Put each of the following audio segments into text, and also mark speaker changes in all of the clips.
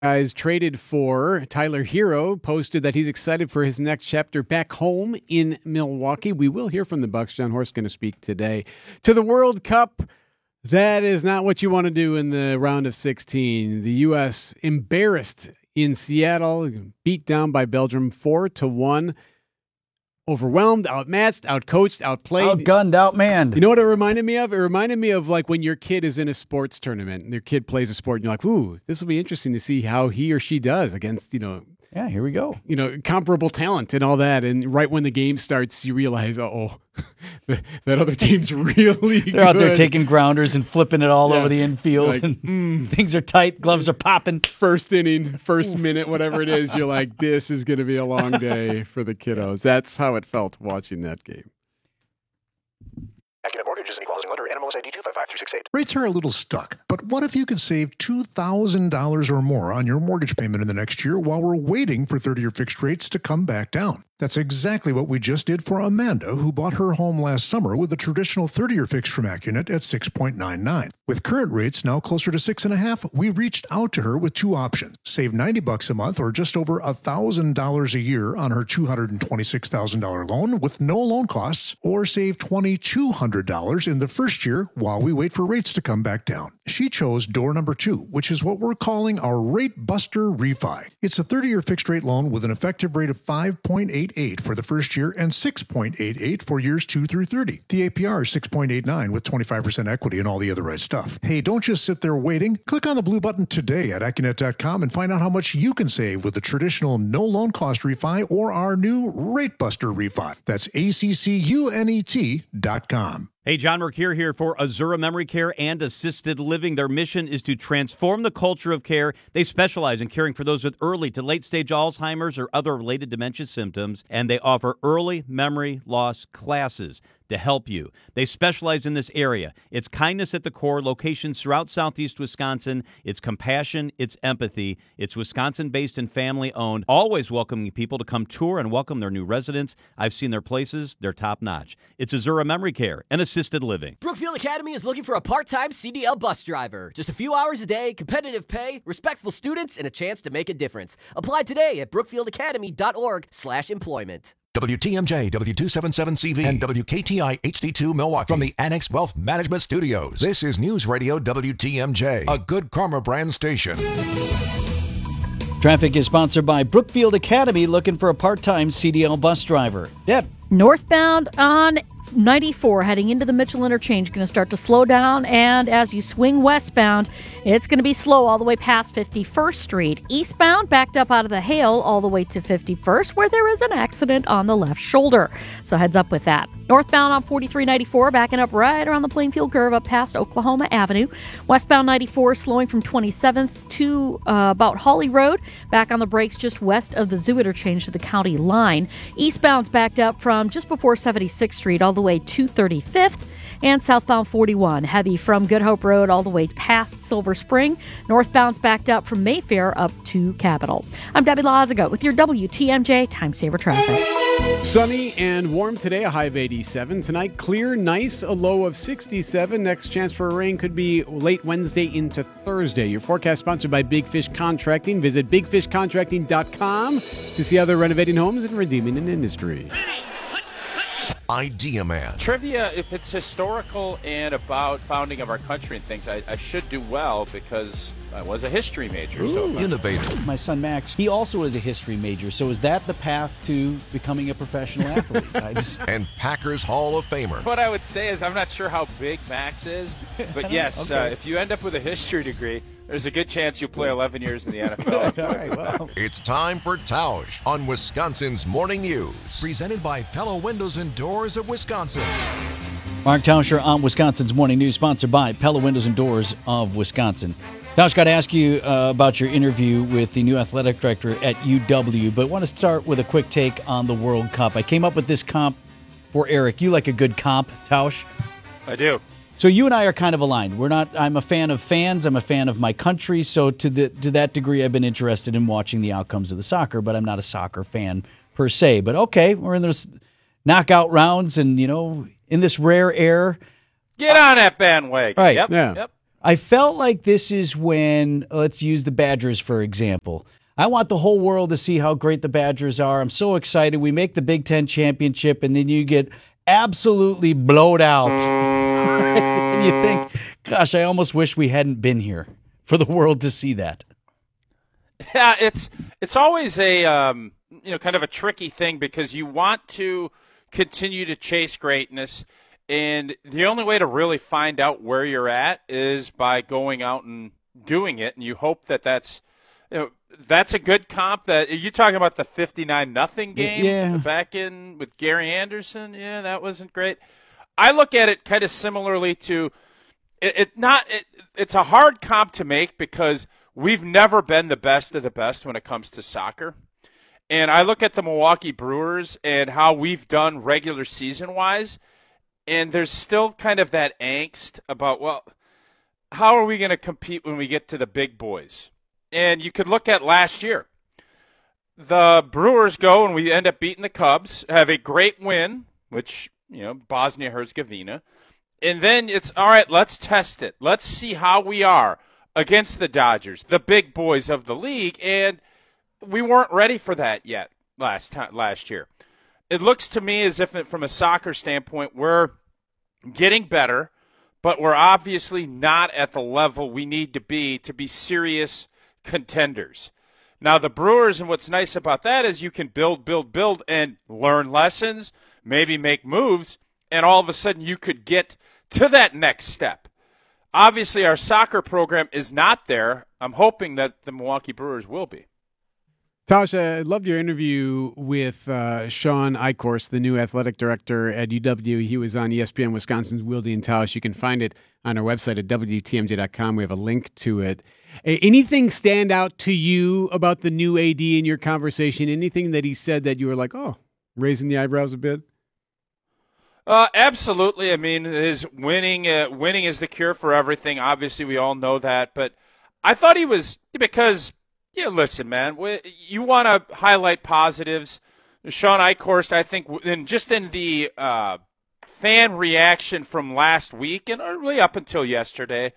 Speaker 1: Guys traded for Tyler Hero posted that he's excited for his next chapter back home in Milwaukee. We will hear from the Bucks. John Horst going to speak today to the World Cup. That is not what you want to do in the round of 16. The U.S. embarrassed in Seattle, beat down by Belgium 4-1. Overwhelmed, outmatched, outcoached, outplayed.
Speaker 2: Outgunned, outmanned.
Speaker 1: You know what it reminded me of? It reminded me of like when your kid is in a sports tournament and your kid plays a sport and you're like, ooh, this will be interesting to see how he or she does against,
Speaker 2: Yeah, here we go.
Speaker 1: Comparable talent and all that. And right when the game starts, you realize, that other team's really good.
Speaker 2: They're out there taking grounders and flipping it all over the infield.
Speaker 1: Like,
Speaker 2: and things are tight. Gloves are popping.
Speaker 1: First inning, first minute, whatever it is, you're like, this is going to be a long day for the kiddos. That's how it felt watching that game.
Speaker 3: Accident Mortgage is an equal housing lender. NMLS ID 255368.
Speaker 4: Rates are a little stuck, but what if you could save $2,000 or more on your mortgage payment in the next year while we're waiting for 30-year fixed rates to come back down? That's exactly what we just did for Amanda, who bought her home last summer with a traditional 30-year fixed from Accunet at 6.99. With current rates now closer to 6.5, we reached out to her with two options. Save $90 a month or just over $1,000 a year on her $226,000 loan with no loan costs, or save $2,200 in the first year while we wait for rates to come back down. She chose door number 2, which is what we're calling our Rate Buster Refi. It's a 30-year fixed rate loan with an effective rate of 5.88 for the first year and 6.88 for years 2 through 30. The APR is 6.89 with 25% equity and all the other right stuff. Hey, don't just sit there waiting. Click on the blue button today at Accunet.com and find out how much you can save with the traditional no loan cost refi or our new Rate Buster Refi. That's ACCUNET.com.
Speaker 5: Hey, John Mercure here for Azura Memory Care and Assisted Living. Their mission is to transform the culture of care. They specialize in caring for those with early to late-stage Alzheimer's or other related dementia symptoms, and they offer early memory loss classes to help you. They specialize in this area. It's kindness at the core, locations throughout southeast Wisconsin. It's compassion, it's empathy. It's Wisconsin-based and family-owned, always welcoming people to come tour and welcome their new residents. I've seen their places. They're top-notch. It's Azura Memory Care and Assisted Living.
Speaker 6: Brookfield Academy is looking for a part-time CDL bus driver. Just a few hours a day, competitive pay, respectful students, and a chance to make a difference. Apply today at brookfieldacademy.org/employment.
Speaker 3: WTMJ, W277CV, and WKTI HD2 Milwaukee. From the Annex Wealth Management Studios, this is News Radio WTMJ, a Good Karma brand station.
Speaker 2: Traffic is sponsored by Brookfield Academy, looking for a part-time CDL bus driver. Deb.
Speaker 7: Northbound on 94 heading into the Mitchell Interchange going to start to slow down, and as you swing westbound, it's going to be slow all the way past 51st Street. Eastbound backed up out of the Hale all the way to 51st, where there is an accident on the left shoulder. So heads up with that. Northbound on 4394 backing up right around the Plainfield curve up past Oklahoma Avenue. Westbound 94 slowing from 27th to about Hawley Road, back on the brakes just west of the Zoo Interchange to the county line. Eastbound's backed up from just before 76th Street all the way to 35th, and southbound 41 heavy from Good Hope Road all the way past Silver Spring. Northbound's backed up from Mayfair up to Capitol. I'm Debbie Lazago with your WTMJ Time Saver Traffic.
Speaker 1: Sunny and warm today, a high of 87. Tonight, clear, nice, a low of 67. Next chance for rain could be late Wednesday into Thursday. Your forecast sponsored by Big Fish Contracting. Visit bigfishcontracting.com to see how they're renovating homes and redeeming an industry.
Speaker 3: Idea Man.
Speaker 8: Trivia, if it's historical and about founding of our country and things, I should do well because I was a history major. So
Speaker 3: Innovative.
Speaker 2: My son Max, he also is a history major. So is that the path to becoming a professional athlete?
Speaker 3: And Packers Hall of Famer.
Speaker 8: what I would say is I'm not sure how big Max is, but yes,
Speaker 2: Okay.
Speaker 8: if you end up with a history degree, there's a good chance you'll play 11 years in the NFL.
Speaker 2: All right, well.
Speaker 3: It's time for Tausch on Wisconsin's Morning News. Presented by Pella Windows and Doors of Wisconsin.
Speaker 2: Mark Tauscher on Wisconsin's Morning News, sponsored by Pella Windows and Doors of Wisconsin. Tausch, got to ask you about your interview with the new athletic director at UW, but want to start with a quick take on the World Cup. I came up with this comp for Eric. You like a good comp, Tausch?
Speaker 8: I do.
Speaker 2: So you and I are kind of aligned. I'm a fan of fans. I'm a fan of my country. So to that degree, I've been interested in watching the outcomes of the soccer, but I'm not a soccer fan per se. But okay, we're in those knockout rounds and, in this rare air.
Speaker 8: Get on that bandwagon.
Speaker 2: Right.
Speaker 8: Yep.
Speaker 1: Yeah.
Speaker 8: Yep.
Speaker 2: I felt like this is when, let's use the Badgers, for example. I want the whole world to see how great the Badgers are. I'm so excited. We make the Big Ten championship, and then you get absolutely blowed out. And you think, gosh, I almost wish we hadn't been here for the world to see that.
Speaker 8: Yeah, it's always a kind of a tricky thing because you want to continue to chase greatness, and the only way to really find out where you're at is by going out and doing it, and you hope that that's a good comp. That you're talking about the 59-0 game back in with Gary Anderson. Yeah, that wasn't great. I look at it kind of similarly to it's a hard comp to make because we've never been the best of the best when it comes to soccer. And I look at the Milwaukee Brewers and how we've done regular season-wise, and there's still kind of that angst about, well, how are we going to compete when we get to the big boys? And you could look at last year. The Brewers go and we end up beating the Cubs, have a great win, which, Bosnia-Herzegovina. And then it's, all right, let's test it. Let's see how we are against the Dodgers, the big boys of the league, and we weren't ready for that yet last year. It looks to me as if from a soccer standpoint we're getting better, but we're obviously not at the level we need to be serious contenders. Now the Brewers, and what's nice about that is you can build, and learn lessons, maybe make moves, and all of a sudden you could get to that next step. Obviously our soccer program is not there. I'm hoping that the Milwaukee Brewers will be.
Speaker 1: Tasha, I loved your interview with Sean Eichhorst, the new athletic director at UW. He was on ESPN Wisconsin's Wilde and Tausch. You can find it on our website at WTMJ.com. We have a link to it. Anything stand out to you about the new AD in your conversation? Anything that he said that you were like, oh, raising the eyebrows a bit?
Speaker 8: Absolutely. I mean, his winning is the cure for everything. Obviously, we all know that. But I thought he was, because – yeah, listen, man, you want to highlight positives. Sean Eichhorst, I think, in the fan reaction from last week and really up until yesterday,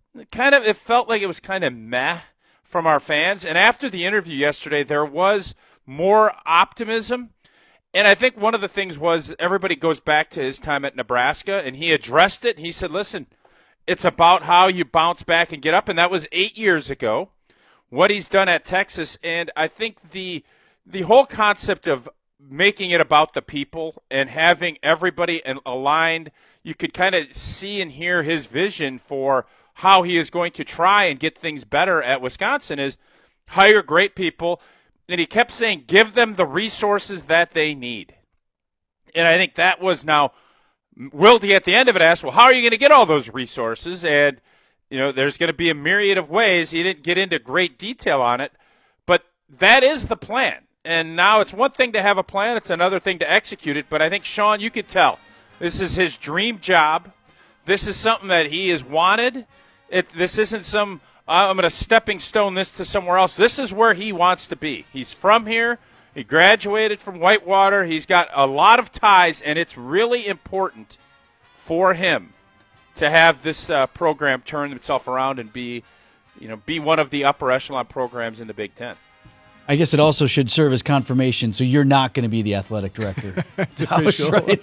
Speaker 8: it felt like it was kind of meh from our fans. And after the interview yesterday, there was more optimism. And I think one of the things was everybody goes back to his time at Nebraska, and he addressed it. And he said, listen, it's about how you bounce back and get up. And that was 8 years ago. What he's done at Texas, and I think the whole concept of making it about the people and having everybody aligned, you could kind of see and hear his vision for how he is going to try and get things better at Wisconsin is hire great people, and he kept saying give them the resources that they need. And I think that was now Wilde at the end of it asked, well, how are you going to get all those resources? And there's going to be a myriad of ways. He didn't get into great detail on it, but that is the plan. And now it's one thing to have a plan. It's another thing to execute it. But I think, Sean, you could tell this is his dream job. This is something that he has wanted. This isn't some, I'm going to stepping stone this to somewhere else. This is where he wants to be. He's from here. He graduated from Whitewater. He's got a lot of ties, and it's really important for him to have this program turn itself around and be one of the upper echelon programs in the Big Ten.
Speaker 2: I guess it also should serve as confirmation, so you're not going to be the athletic director.
Speaker 1: Official.
Speaker 2: Right?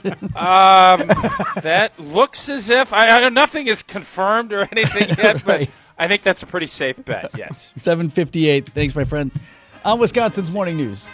Speaker 8: That looks as if I know nothing is confirmed or anything yet,
Speaker 2: Right.
Speaker 8: but I think that's a pretty safe bet. Yes.
Speaker 2: 7:58. Thanks, my friend. On Wisconsin's Morning News.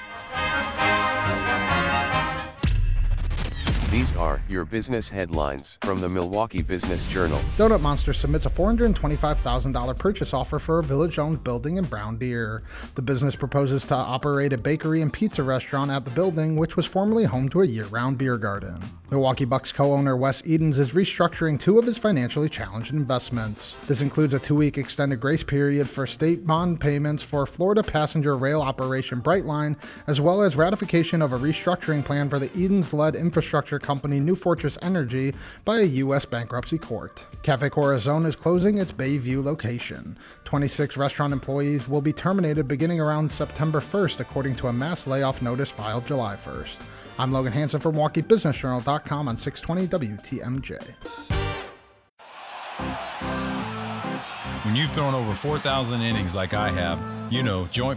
Speaker 9: These are your business headlines from the Milwaukee Business Journal.
Speaker 10: Donut Monster submits a $425,000 purchase offer for a village-owned building in Brown Deer. The business proposes to operate a bakery and pizza restaurant at the building, which was formerly home to a year-round beer garden. Milwaukee Bucks co-owner Wes Edens is restructuring two of his financially challenged investments. This includes a 2-week extended grace period for state bond payments for Florida passenger rail operation Brightline, as well as ratification of a restructuring plan for the Edens-led infrastructure company New Fortress Energy by a U.S. bankruptcy court. Cafe Corazon is closing its Bayview location. 26 restaurant employees will be terminated beginning around September 1st, according to a mass layoff notice filed July 1st. I'm Logan Hansen from MilwaukeeBusinessJournal.com on 620 WTMJ.
Speaker 11: you've thrown over 4,000 innings like I have, you know joint